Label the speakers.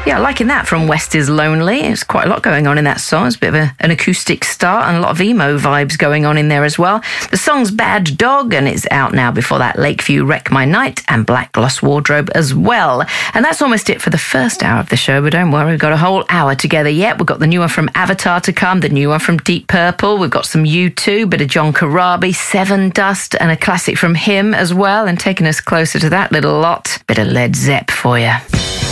Speaker 1: Yeah, liking that from West is Lonely. It's quite a lot going on in that song. It's a bit of an acoustic start and a lot of emo vibes going on in there as well. The song's Bad Dog, and it's out now. Before that, Lakeview Wreck My Night and Black Gloss Wardrobe as well. And that's almost it for the first hour of the show, but don't worry, we've got a whole hour together yet. We've got the new one from Avatar to come, the new one from Deep Purple. We've got some U2, bit of John Corabi, Seven Dust, and a classic from him as well. And taking us closer to that little lot, bit of Led Zepp for you.